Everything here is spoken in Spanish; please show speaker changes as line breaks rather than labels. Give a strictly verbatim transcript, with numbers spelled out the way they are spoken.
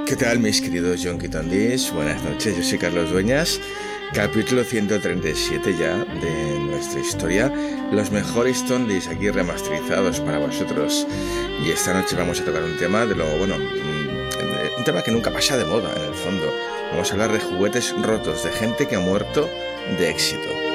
¿Qué tal, mis queridos Yonki Tondis? Buenas noches, yo soy Carlos Dueñas. Capítulo ciento treinta y siete ya de nuestra historia. Los mejores Tondis aquí remasterizados para vosotros. Y esta noche vamos a tocar un tema de lo, bueno, un tema que nunca pasa de moda, en el fondo. Vamos a hablar de juguetes rotos, de gente que ha muerto de éxito.